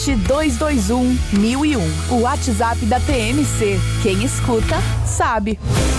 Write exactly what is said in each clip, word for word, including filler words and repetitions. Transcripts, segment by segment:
dois dois um, mil e um. O WhatsApp da T M C. Quem escuta, sabe.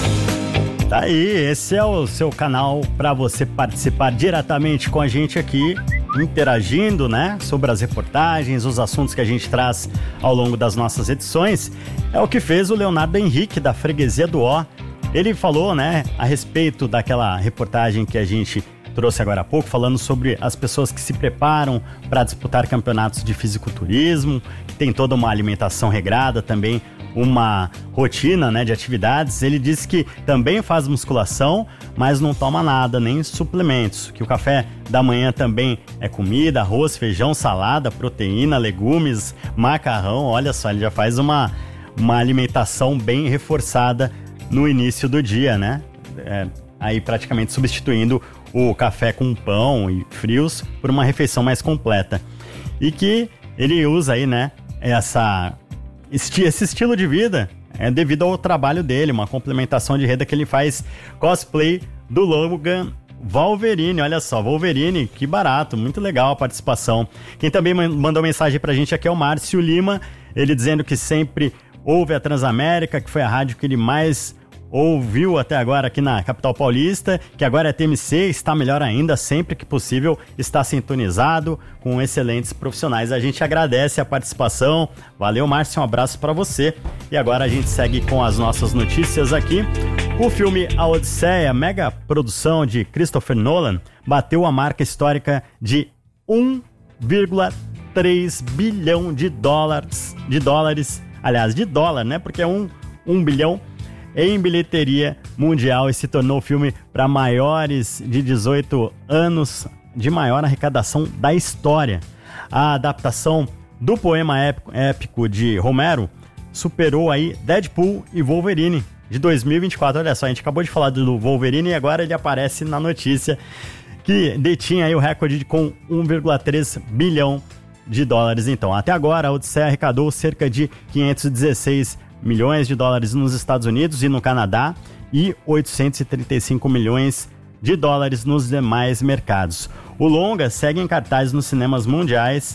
Tá aí, esse é o seu canal para você participar diretamente com a gente aqui, interagindo, né, sobre as reportagens, os assuntos que a gente traz ao longo das nossas edições. É o que fez o Leonardo Henrique, da Freguesia do Ó. Ele falou, né, a respeito daquela reportagem que a gente trouxe agora há pouco, falando sobre as pessoas que se preparam para disputar campeonatos de fisiculturismo, que tem toda uma alimentação regrada, também uma rotina, né, de atividades. Ele disse que também faz musculação, mas não toma nada, nem suplementos, que o café da manhã também é comida, arroz, feijão, salada, proteína, legumes, macarrão. Olha só, ele já faz uma, uma alimentação bem reforçada no início do dia, né? É, aí praticamente substituindo o café com pão e frios por uma refeição mais completa. E que ele usa aí, né, essa, esse, esse estilo de vida é devido ao trabalho dele, uma complementação de renda que ele faz cosplay do Logan Wolverine. Olha só, Wolverine, que barato, muito legal a participação. Quem também mandou mensagem pra gente aqui é o Márcio Lima, ele dizendo que sempre ouve a Transamérica, que foi a rádio que ele mais ouviu até agora aqui na capital paulista, que agora é T M C, está melhor ainda, sempre que possível está sintonizado com excelentes profissionais. A gente agradece a participação. Valeu, Márcio, um abraço para você. E agora a gente segue com as nossas notícias aqui. O filme A Odisseia, mega produção de Christopher Nolan, bateu a marca histórica de um vírgula três bilhão de dólares, de dólares, aliás, de dólar, né? Porque é um, um bilhão em bilheteria mundial e se tornou o filme para maiores de dezoito anos de maior arrecadação da história. A adaptação do poema épico, épico de Homero superou aí Deadpool e Wolverine de dois mil e vinte e quatro. Olha só, a gente acabou de falar do Wolverine e agora ele aparece na notícia que detinha aí o recorde de, com um vírgula três bilhão de dólares. Então, até agora a Odisseia arrecadou cerca de quinhentos e dezesseis milhões de dólares nos Estados Unidos e no Canadá e oitocentos e trinta e cinco milhões de dólares nos demais mercados. O longa segue em cartaz nos cinemas mundiais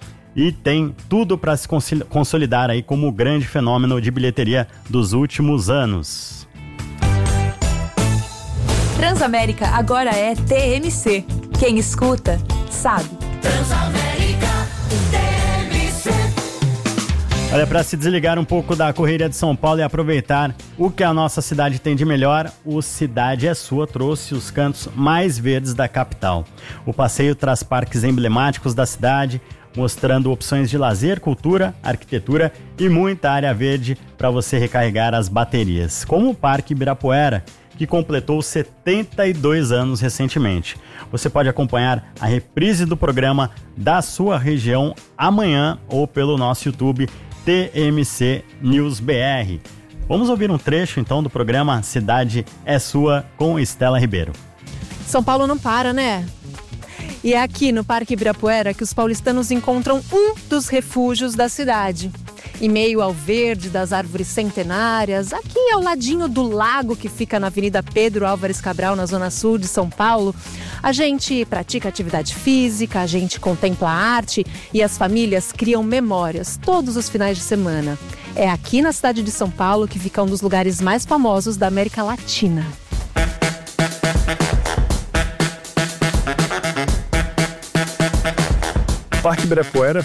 e tem tudo para se consolidar aí como o grande fenômeno de bilheteria dos últimos anos. Transamérica agora é T M C. Quem escuta, sabe. Transamérica, T M C. Olha, para se desligar um pouco da correria de São Paulo e aproveitar o que a nossa cidade tem de melhor, o Cidade é Sua trouxe os cantos mais verdes da capital. O passeio traz parques emblemáticos da cidade, mostrando opções de lazer, cultura, arquitetura e muita área verde para você recarregar as baterias, como o Parque Ibirapuera, que completou setenta e dois anos recentemente. Você pode acompanhar a reprise do programa da sua região amanhã ou pelo nosso YouTube T M C News B R. Vamos ouvir um trecho então do programa Cidade é Sua com Estela Ribeiro. São Paulo não para, né? E é aqui no Parque Ibirapuera que os paulistanos encontram um dos refúgios da cidade. Em meio ao verde das árvores centenárias, aqui ao ladinho do lago que fica na Avenida Pedro Álvares Cabral, na zona sul de São Paulo, a gente pratica atividade física, a gente contempla a arte e as famílias criam memórias todos os finais de semana. É aqui na cidade de São Paulo que fica um dos lugares mais famosos da América Latina. O Parque Ibirapuera